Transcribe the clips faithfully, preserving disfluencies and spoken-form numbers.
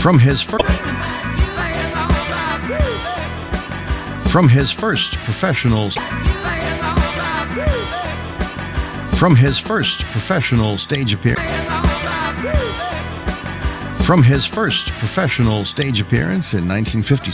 From his first From his first professional From his first professional stage appearance From his first professional stage appearance in nineteen fifty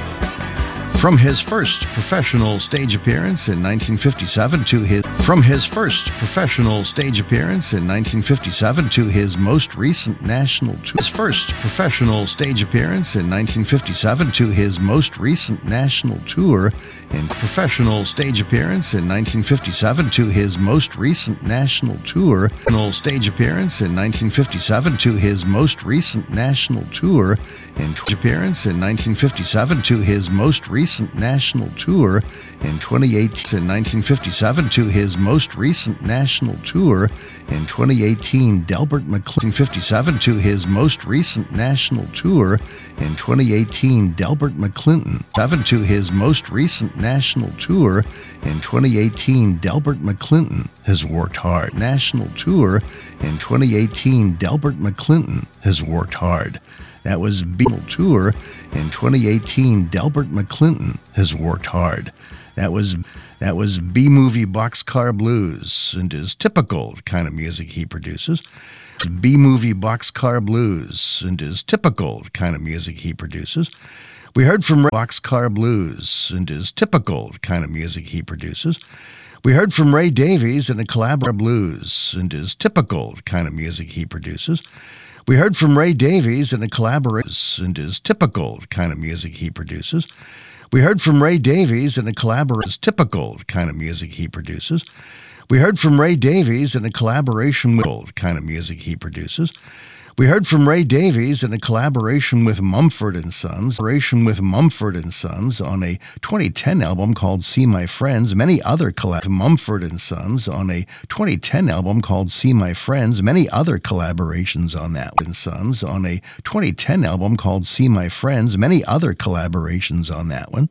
From his first professional stage appearance in nineteen fifty-seven to his From his first professional stage appearance in nineteen fifty-seven to his most recent national tour. His first professional stage appearance in nineteen fifty-seven to his most recent national tour in professional stage appearance in nineteen fifty-seven to his most recent national tour. Professional stage appearance in nineteen fifty-seven to his most recent national tour in appearance in nineteen fifty-seven to his most recent national tour in twenty eighteen. In nineteen fifty-seven to his most recent national tour in twenty eighteen. Delbert McClinton. fifty-seven to his most recent national tour in twenty eighteen. Delbert McClinton. seven to his most recent national tour in twenty eighteen. Delbert McClinton has worked hard. National tour in twenty eighteen. Delbert McClinton has worked hard. That was Beatle tour in twenty eighteen. Delbert McClinton has worked hard. That was that was B-movie Boxcar Blues, and is typical kind of music he produces. B-movie Boxcar Blues, and is typical kind of music he produces. We heard from Boxcar Blues, and is typical kind of music he produces. We heard from Ray Davies in a collaborative blues, and is typical kind of music he produces. We heard from Ray Davies in a collaboration, and is typical kind of music he produces. We heard from Ray Davies in a collaboration, typical kind of music he produces. We heard from Ray Davies in a collaboration with kind of music he produces. We heard from Ray Davies in a collaboration with Mumford and Sons, collaboration with Mumford and Sons on a twenty ten album called See My Friends. Many other collab Mumford and Sons on a twenty ten album called See My Friends. Many other collaborations on that with Sons on a twenty ten album called See My Friends. Many other collaborations on that one.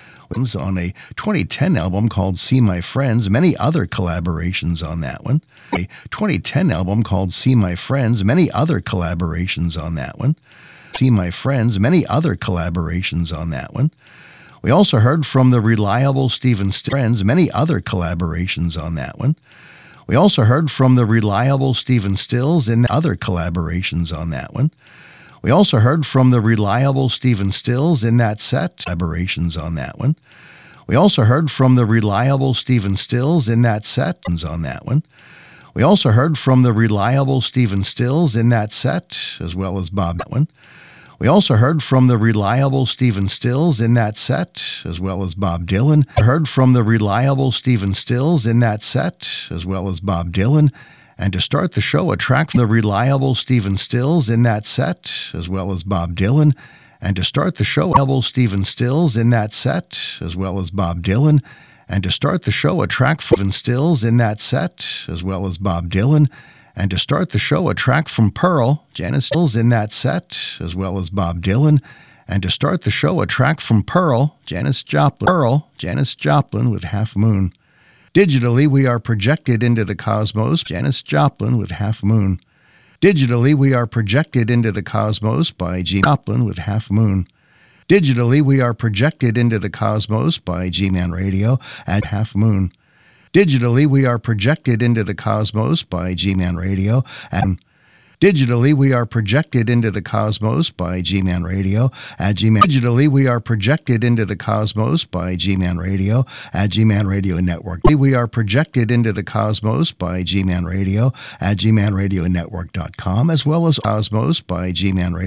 On a twenty ten album called See My Friends. Many other collaborations on that one. A twenty ten album called See My Friends. Many other collaborations on that one. See My Friends. Many other collaborations on that one. We also heard from the reliable Stephen Stills. Many other collaborations on that one. We also heard from the reliable Stephen Stills in other collaborations on that one. We also heard from the reliable Stephen Stills in that set, collaborations on that one. We also heard from the reliable Stephen Stills in that set, on that one. We also heard from the reliable Stephen Stills in that set, as well as Bob that one. We also heard from the reliable Stephen Stills in that set, as well as Bob Dylan. We heard from the reliable Stephen Stills in that set, as well as Bob Dylan. And to start the show, a track from the reliable Stephen Stills in that set, as well as Bob Dylan. And to start the show, reliable Stephen Stills in that set, as well as Bob Dylan. And to start the show, a track from Stephen Stills in that set, as well as Bob Dylan. And to start the show, a track from Pearl, Janis Stills in that set, as well as Bob Dylan. And to start the show, a track from Pearl, Janis Joplin. Pearl, Janis Joplin with Half Moon. Digitally, we are projected into the cosmos, Janis Joplin with Half Moon. Digitally, we are projected into the cosmos by G. Joplin with Half Moon. Digitally, we are projected into the cosmos by G-Man Radio at Half Moon. Digitally, we are projected into the cosmos by G-Man Radio at Digitally, we are projected into the cosmos by G-Man Radio at G-Man. Digitally, we are projected into the cosmos by G-Man Radio at G-Man Radio Network. We are projected into the cosmos by G-Man Radio at G Man Radio Network dot com, as well as Cosmos by G-Man Radio.